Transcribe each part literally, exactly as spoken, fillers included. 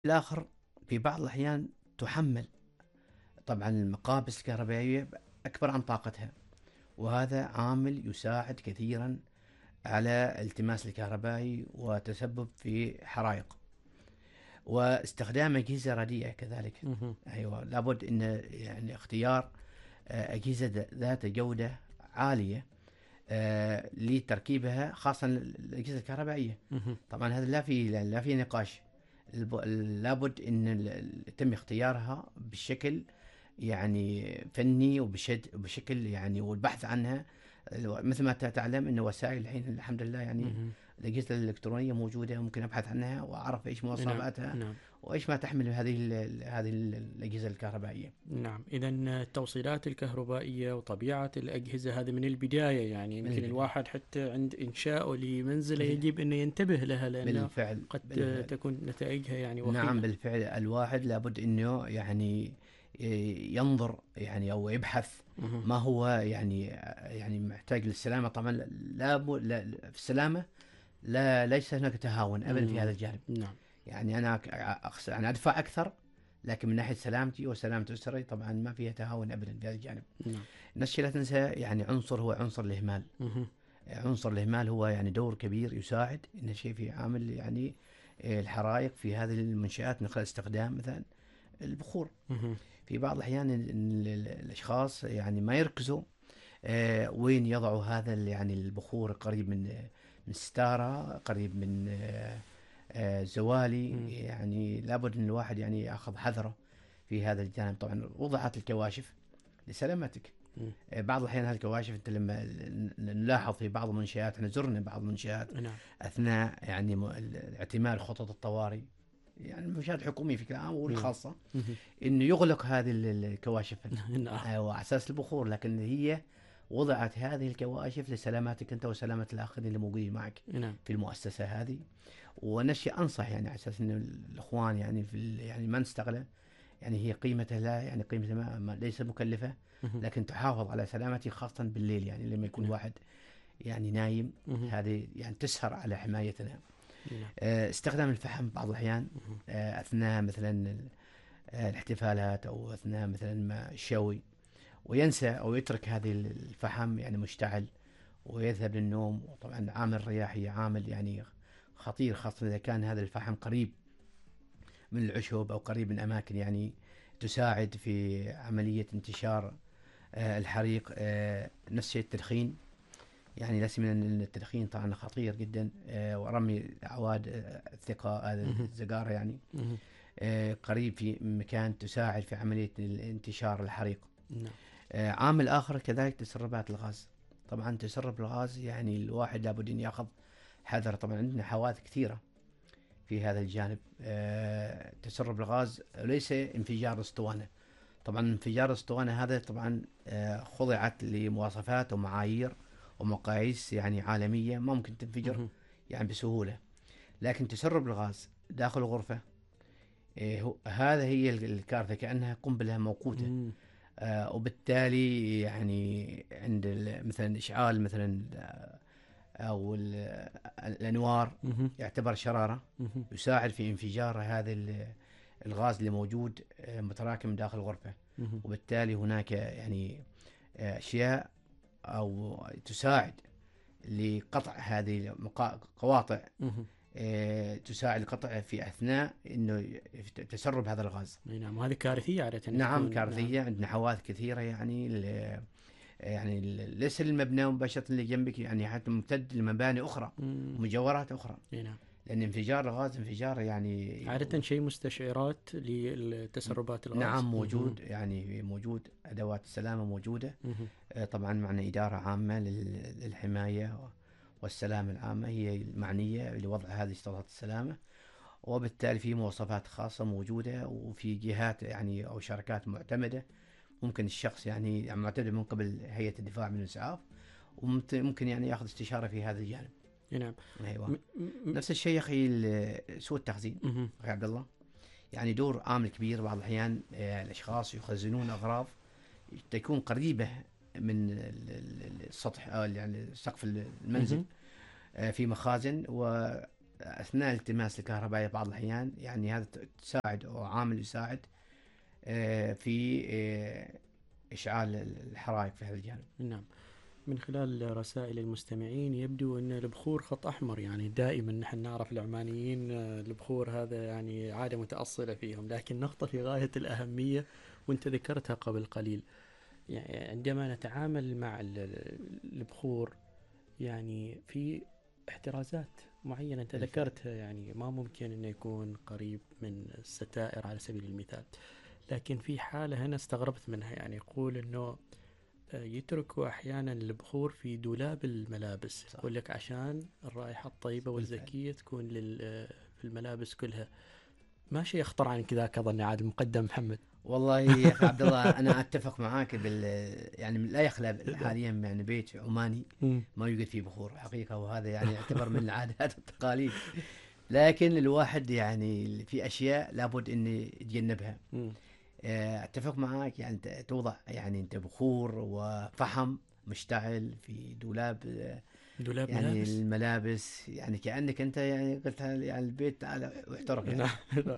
الآخر في بعض الأحيان تحمل طبعا المقابس الكهربائية أكبر عن طاقتها، وهذا عامل يساعد كثيرا على التماس الكهربائي وتسبب في حرائق. واستخدام أجهزة رديئة كذلك. مهم. أيوة، لابد أن يعني اختيار آه، أجهزة ذات جودة عالية آه، لتركيبها، خاصة الأجهزة الكهربائية. مهم. طبعا هذا لا في لا في نقاش. الب- لابد ان ال- يتم اختيارها بشكل يعني فني وبشد وبشكل يعني والبحث عنها. مثل ما تعلم ان وسائل الحين الحمد لله يعني مهم. الاجهزه الالكترونيه موجوده، ممكن ابحث عنها واعرف ايش نعم مواصفاتها نعم وايش ما تحمل هذه ال- هذه ال- الاجهزه الكهربائيه. نعم. إذا التوصيلات الكهربائية وطبيعة الأجهزة هذه من البداية، يعني من يمكن البدايه. الواحد حتى عند إنشائه لمنزله بال- يجب أنه ينتبه لها، لأنه بالفعل قد بالفعل. تكون نتائجها يعني نعم وخيمة. بالفعل، الواحد لابد انه يعني ينظر يعني او يبحث مهم. ما هو يعني يعني محتاج للسلامه. طبعا لا, ب... لا في السلامه لا ليس هناك تهاون ابدا في هذا مم. الجانب. نعم يعني انا أك- أخس... يعني ادفع اكثر، لكن من ناحيه سلامتي وسلامه اسرتي طبعا ما فيها تهاون ابدا في هذا الجانب. نعم. نفس الشيء لا تنسى يعني عنصر هو عنصر الاهمال. مهم. عنصر الاهمال هو يعني دور كبير يساعد ان شيء في عامل يعني الحرائق في هذه المنشآت من خلال استخدام مثلا البخور. مهم. في بعض الأحيان ال- ال- الأشخاص يعني ما يركزوا آه، وين يضعوا هذا ال- يعني البخور قريب من من ستارة، قريب من آه، آه، زوالي. مم. يعني لابد أن الواحد يعني يأخذ حذره في هذا الجانب. طبعا وضعت الكواشف لسلامتك. مم. آه، بعض الأحيان هذه الكواشف أنت لما نلاحظ في بعض المنشآت، احنا زرنا بعض المنشآت نعم أثناء يعني م- اعتماد خطط الطوارئ، يعني المنشآت الحكومية في العام نعم. والخاصة، مهم. انه يغلق هذه ال- الكواشف نعم آه، على اساس البخور، لكن هي وضعت هذه الكواشف لسلامتك انت وسلامه الاخرين اللي موجودين معك نعم. في المؤسسه هذه. ونشي انصح يعني على اساس انه الاخوان يعني في ال- يعني ما نستغله. يعني هي قيمتها لا يعني قيمتها ما ما- ليس مكلفه، مهم. لكن تحافظ على سلامتي خاصه بالليل، يعني لما يكون نعم. واحد يعني نايم. مهم. هذه يعني تسهر على حمايتنا. نعم. آه، استخدام الفحم بعض الاحيان مهم. آه، اثناء مثلا آه، الاحتفالات او اثناء مثلا ما الشوي، وينسى او يترك هذه الفحم يعني مشتعل ويذهب للنوم. وطبعا عامل الرياحي عامل يعني خطير، خاصة إذا كان هذا الفحم قريب من العشب أو قريب من أماكن يعني تساعد في عملية انتشار آه، الحريق. آه، نفس الشيء التدخين، يعني لا سيما أن التدخين طبعا خطير جدا. آه، ورمي أعواد آه، الثقة هذا مهم. السيجارة يعني مهم. آه، قريب في مكان تساعد في عملية انتشار الحريق. نعم. آه، عامل آخر كذلك تسربات الغاز. طبعا تسرب الغاز يعني الواحد لابد أن يأخذ حذر. طبعا عندنا حوادث كثيرة في هذا الجانب. آه، تسرب الغاز ليس انفجار اسطوانة. طبعا انفجار الاسطوانة هذا طبعا آه، خضعت لمواصفات ومعايير ومقاييس يعني عالمية، ما ممكن تنفجر مهم. يعني بسهولة. لكن تسرب الغاز داخل الغرفة، آه، هو- هذا هي الكارثة، كأنها قنبلة موقوتة. مم. آه، وبالتالي يعني عند ال- مثلا اشعال مثلا آه، او ال- الانوار مهم. يعتبر شراره، مهم. يساعد في انفجار هذا ال- الغاز اللي موجود آه، متراكم داخل الغرفه. مهم. وبالتالي هناك يعني آه، اشياء او تساعد لقطع هذه القواطع، مهم. آه، تساعد القطع في اثناء انه تسرب هذا الغاز. أي نعم، وهذه كارثية عادة نعم تكون. نعم. كارثيه، عندنا حوادث كثيره يعني ل- يعني ال- ليس المبنى مباشرة اللي جنبك، يعني حتى ممتد لمباني أخرى مم. ومجاورات أخرى. أي نعم. لأن انفجار الغاز انفجار يعني عادة شيء مستشعرات للتسربات الغاز. نعم مهم. موجود، يعني موجود أدوات السلامة موجودة. مهم. آه، طبعا معنا إدارة عامة لل- للحماية والسلامة العامة، هي المعنية لوضع هذه اشتراطات السلامة. وبالتالي في مواصفات خاصة موجودة، وفي جهات يعني أو شركات معتمدة. ممكن الشخص يعني يعني معتمد من قبل هيئة الدفاع من الإسعاف، وممكن يعني ياخذ استشاره في هذا الجانب. أي نعم. ايوه. م- م- نفس الشيء يا اخي ال- سوء التخزين مهم. اخي عبد الله، يعني دور عامل كبير. بعض الاحيان آه، الاشخاص يخزنون اغراض تكون قريبه من ال- ال- السطح، آه، يعني سقف المنزل مهم. آه، في مخازن، اثناء التماس الكهربائي بعض الاحيان يعني هذا تساعد او عامل يساعد آه، في آه، اشعال الحرائق في هذا الجانب. نعم. من خلال رسائل المستمعين يبدو أن البخور خط أحمر، يعني دائما نحن نعرف العمانيين البخور هذا يعني عادة متأصلة فيهم، لكن نقطة في غاية الأهمية وانت ذكرتها قبل قليل، يعني عندما نتعامل مع البخور يعني في احترازات معينة انت ذكرتها، يعني ما ممكن انه يكون قريب من الستائر على سبيل المثال، لكن في حالة هنا استغربت منها، يعني يقول انه يتركوا احيانا البخور في دولاب الملابس، يقول لك عشان الرائحة الطيبة والزكية تكون لل في الملابس كلها. ما شيء يخطر عنك ذاك اظن عاد المقدم محمد؟ والله يا اخي عبد الله انا اتفق معاك بال يعني لا يخلى حاليا يعني بيت عماني ما يوجد فيه بخور حقيقه، وهذا يعني يعتبر من العادات والتقاليد، لكن الواحد يعني في اشياء لابد ان يتجنبها. اتفق معاك، يعني توضع يعني انت بخور وفحم مشتعل في دولاب دولاب يعني ملابس؟ الملابس، يعني كأنك انت يعني قلت يعني البيت تعال واحترق يعني. نعم.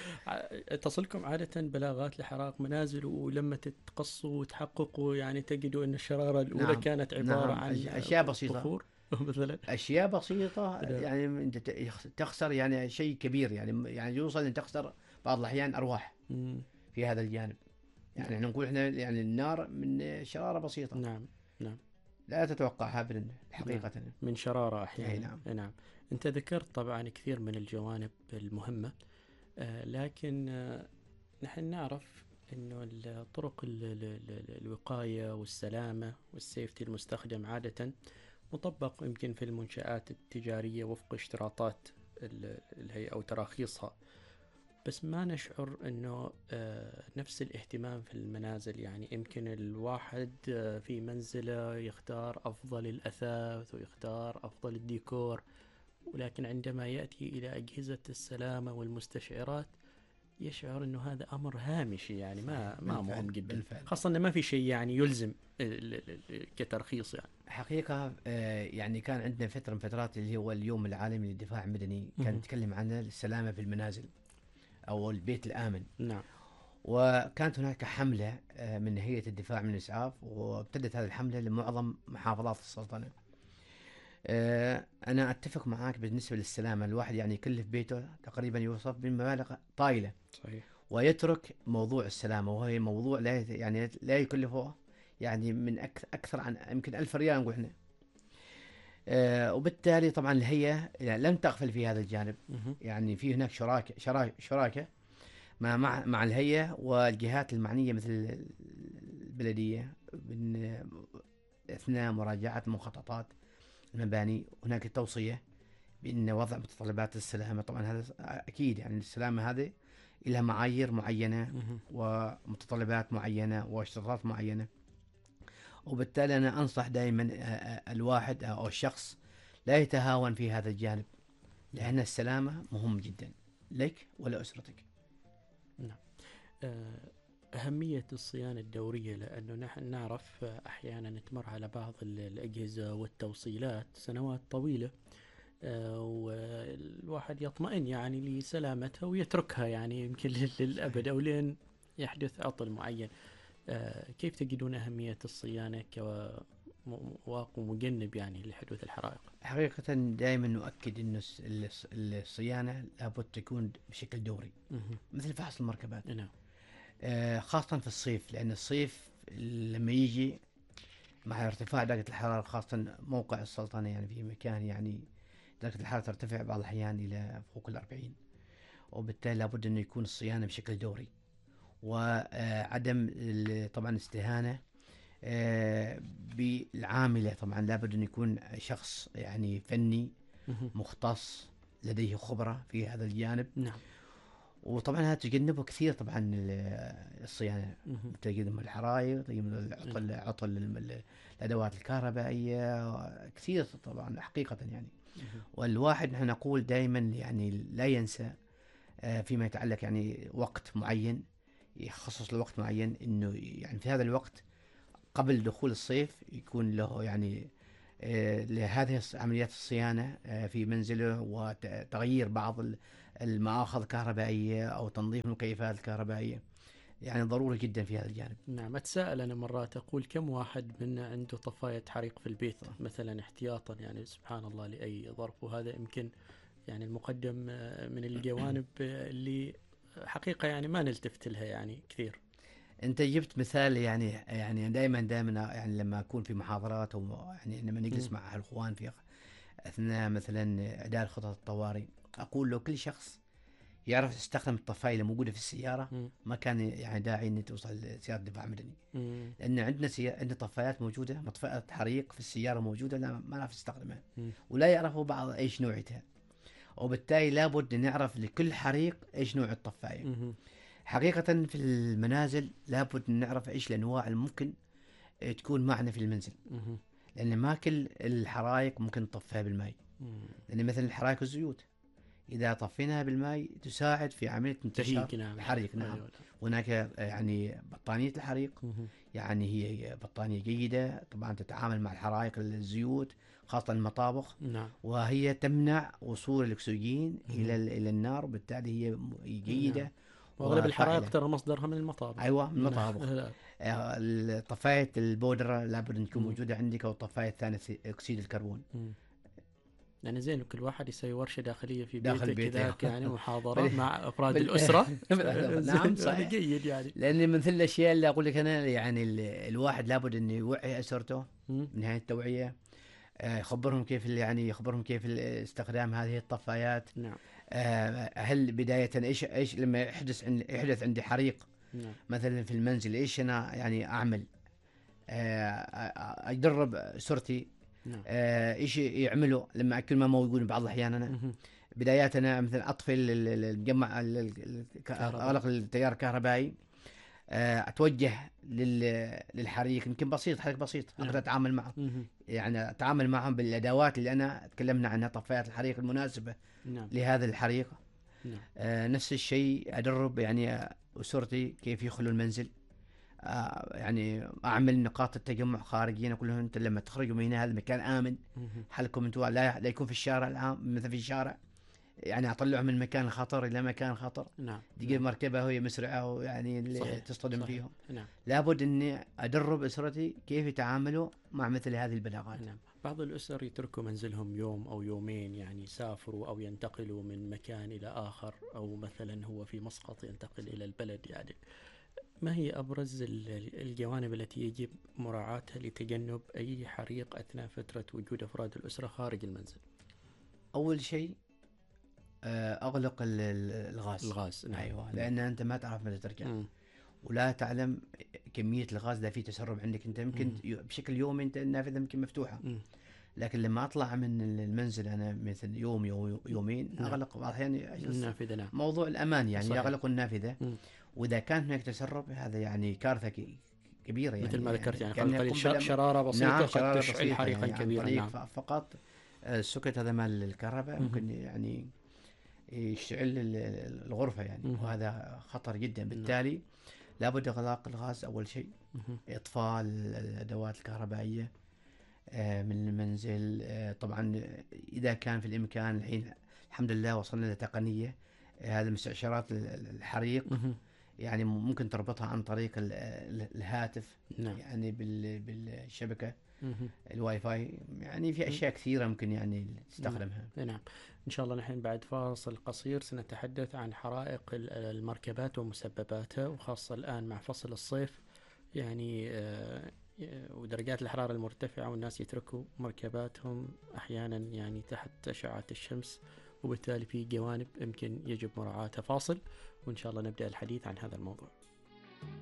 تصلكم عادة بلاغات لحرائق منازل ولما تتقصوا وتحققوا يعني تجدوا ان الشرارة الاولى نعم كانت عبارة نعم عن اشياء بسيطة بخور مثلا؟ اشياء بسيطة يعني انت تخسر يعني شيء كبير، يعني يعني يوصل ان تخسر بعض الاحيان ارواح في هذا الجانب. يعني احنا نقول احنا يعني النار من شرارة بسيطة. نعم نعم. لا تتوقعها ابدا حقيقة. نعم. من شرارة احيانا. نعم. نعم. انت ذكرت طبعا كثير من الجوانب المهمة، آه لكن آه نحن نعرف انه الطرق الوقاية والسلامة والسيفتي المستخدم عادة مطبق يمكن في المنشآت التجارية وفق اشتراطات الهيئة أو تراخيصها، بس ما نشعر أنه نفس الاهتمام في المنازل. يعني يمكن الواحد في منزله يختار أفضل الأثاث ويختار أفضل الديكور، ولكن عندما يأتي إلى أجهزة السلامة والمستشعرات يشعر انه هذا امر هامشي، يعني ما ما مهم جدا، بالفعل. خاصه انه ما في شيء يعني يلزم كترخيص. يعني حقيقه يعني كان عندنا فتره من فترات اللي هو اليوم العالمي للدفاع المدني، كان يتكلم عن السلامه في المنازل او البيت الامن. نعم. وكانت هناك حمله من هيئه الدفاع من الاسعاف، وابتدت هذه الحمله لمعظم محافظات السلطنه. انا اتفق معاك بالنسبه للسلامه، الواحد يعني يكلف بيته تقريبا يوصف بمبالغ طائله. صحيح. ويترك موضوع السلامه، وهي موضوع لا يعني لا يكلفه يعني من اكثر عن يمكن ألف ريال نقول احنا. آه وبالتالي طبعا الهيئه يعني لم تغفل في هذا الجانب. يعني في هناك شراكه شراكه, شراكة مع مع مع الهيئه والجهات المعنيه مثل البلديه من اثناء مراجعه مخططات المباني. هناك توصيه بان وضع متطلبات السلامه، طبعا هذا اكيد يعني السلامه هذه لها معايير معينه ومتطلبات معينه واشتراطات معينه، وبالتالي انا انصح دائما الواحد او الشخص لا يتهاون في هذا الجانب، لان السلامه مهم جدا لك ولاسرتك. نعم. أهمية الصيانة الدورية، لأنه نحن نعرف أحيانا تمر على بعض الأجهزة والتوصيلات سنوات طويلة، والواحد يطمئن يعني لسلامتها ويتركها يعني يمكن للأبد أو لين يحدث عطل معين. كيف تجدون أهمية الصيانة كواقع مجنب يعني لحدوث الحرائق؟ حقيقة دائما نؤكد أن الصيانة لابد تكون بشكل دوري مثل فحص المركبات. نعم. خاصة في الصيف، لأن الصيف لما يجي مع ارتفاع درجة الحرارة، خاصة موقع السلطنة يعني في مكان يعني درجة الحرارة ترتفع بعض الأحيان إلى فوق الأربعين، وبالتالي لابد أنه يكون الصيانة بشكل دوري، وعدم طبعا استهانة بالعاملة. طبعا لابد أن يكون شخص يعني فني مختص لديه خبرة في هذا الجانب. نعم. وطبعا هذا تجنبه كثير طبعا الصيانة، تجنب الحرائق، تجنب العطل عطل الأدوات الكهربائية كثير طبعا حقيقة يعني. والواحد نحن نقول دائما يعني لا ينسى فيما يتعلق يعني وقت معين، يخصص له وقت معين، انه يعني في هذا الوقت قبل دخول الصيف يكون له يعني آه، لهذه الص- عمليات الصيانة آه، في منزله، وتغيير بعض ال- المآخذ الكهربائية أو تنظيف المكيفات الكهربائية، يعني ضروري جدا في هذا الجانب. نعم. أتساءل أنا مرات أقول كم واحد منا عنده طفاية حريق في البيت مثلا احتياطا، يعني سبحان الله لأي ظرف، وهذا يمكن يعني المقدم آه، من الجوانب آه، اللي حقيقة يعني ما نلتفت لها يعني كثير. أنت جبت مثال، يعني يعني دائما دائما يعني لما أكون في محاضرات، أو يعني لما نجلس مم. مع الإخوان في أثناء مثلا إعداد خطط الطوارئ، أقول له كل شخص يعرف يستخدم الطفاية اللي موجودة في السيارة، مم. ما كان يعني داعي أن توصل لسيارة دفاع مدني، مم. لأن عندنا سي... عندنا طفايات موجودة، مطفئة حريق في السيارة موجودة، لا ما نعرف نستخدمها، مم. ولا يعرفوا بعض إيش نوعيتها، وبالتالي لابد أن نعرف لكل حريق إيش نوع الطفاية. مم. حقيقة في المنازل لابد أن نعرف إيش الأنواع الممكن تكون معنا في المنزل، مم. لأن ما كل الحرائق ممكن نطفيها بالماء، مم. لأن مثلا الحرائق الزيوت إذا طفيناها بالماء تساعد في عملية انتشار تهيج. نعم. الحريق. نعم. أيوة. هناك يعني بطانية الحريق، مم. يعني هي بطانية جيدة طبعا تتعامل مع الحرائق الزيوت خاصة المطابخ، نعم. وهي تمنع وصول الأكسجين مم. إلى إلى النار، وبالتالي هي جيدة. نعم. وأغلب الحرائق وفاعلة. ترى مصدرها من المطابخ. أيوة، من نعم. المطابخ. لا. آه، طفاية البودرة لابد أن تكون مم. موجودة عندك، أو طفاية ثاني أكسيد الكربون مم. يعني زين كل واحد يسوي ورشة داخلية في داخل بيته بيته. كذاك، يعني محاضرة بال- مع أفراد بال- الأسرة. بالأضافة. نعم زين، صحيح. هذا جيد يعني. لأن من مثل الأشياء اللي أقول لك أنا، يعني ال- الواحد لابد أن يوعي أسرته مم. من هذه التوعية، آه، يخبرهم كيف ال- يعني يخبرهم كيف ال- استخدام هذه الطفايات. نعم. آه، هل بداية ايش ايش لما يحدث عند يحدث عندي حريق نعم. مثلا في المنزل، ايش انا يعني اعمل؟ آه، ادرب اسرتي نعم. آه، ايش يعملوا لما اكون ما موجود بعض الاحيان انا. مم. بداية انا مثلا اطفي ال- ال- المجمع ال- ال- ال- كهرباء. اغلق التيار الكهربائي، آه، اتوجه لل- للحريق، يمكن بسيط، حريق بسيط نعم. اقدر اتعامل معه، مم. يعني اتعامل معهم بالادوات اللي انا تكلمنا عنها، طفايات الحريق المناسبة نعم. لهذا الحريق. نعم. آه، نفس الشيء ادرب يعني اسرتي كيف يخلوا المنزل، آه، يعني اعمل نقاط التجمع خارجيا، اقول لهم انتم لما تخرجوا من هنا هذا المكان امن، مم. حالكم انتم لا, لا يكون في الشارع العام مثل في الشارع، يعني اطلعهم من مكان الخطر الى مكان خطر، نعم. تجي مركبه وهي مسرعه ويعني اللي صحيح. تصطدم صحيح. فيهم. نعم. لابد اني ادرب اسرتي كيف يتعاملوا مع مثل هذه البلاغات. نعم. بعض الأسر يتركوا منزلهم يوم أو يومين، يعني يسافروا أو ينتقلوا من مكان إلى آخر، أو مثلا هو في مسقط ينتقل إلى البلد. يعني ما هي أبرز ال- الجوانب التي يجب مراعاتها لتجنب أي حريق أثناء فترة وجود أفراد الأسرة خارج المنزل؟ اول شيء آه، اغلق ال- ال- الغاز. الغاز. نعم. ايوه، لان انت ما تعرف متى ترجع، مم. ولا تعلم كميه الغاز اذا في تسرب عندك انت، يمكن مم. ي- بشكل يومي انت النافذه يمكن مفتوحه، مم. لكن لما اطلع من المنزل انا مثل يوم يوم يومين نعم. اغلق بعض الاحيان يعني النافذة. نعم. موضوع الامان، يعني صحيح. يغلق النافذه، مم. واذا كان هناك تسرب هذا يعني كارثه ك- كبيره، يعني مثل ما ذكرت، يعني كأنها قليل قنبلة. ش- شرارة بسيطة نعم، قد شرارة تشعل بسيطة، حريقا يعني عن كبيرا. طريق نعم. ف- فقط آه، السوكت هذا مال الكهرباء مهم. ممكن يعني يشتعل ال- الغرفة يعني، مهم. وهذا خطر جدا. بالتالي لابد إغلاق الغاز أول شيء، مهم. إطفاء الأدوات الكهربائية آه، من المنزل. آه، طبعا إذا كان في الإمكان الحين الحمد لله وصلنا لتقنية آه، هذه مستشعرات ال- الحريق، مهم. يعني ممكن تربطها عن طريق ال- ال- الهاتف، نعم. يعني بال- بالشبكة مهم. الواي فاي، يعني في أشياء كثيرة ممكن يعني تستخدمها. نعم. إن شاء الله نحن بعد فاصل قصير سنتحدث عن حرائق ال- المركبات ومسبباتها، وخاصة الآن مع فصل الصيف، يعني آه، ودرجات الحرارة المرتفعة، والناس يتركوا مركباتهم أحيانا يعني تحت أشعة الشمس، وبالتالي في جوانب يمكن يجب مراعاتها. فاصل، وإن شاء الله نبدأ الحديث عن هذا الموضوع.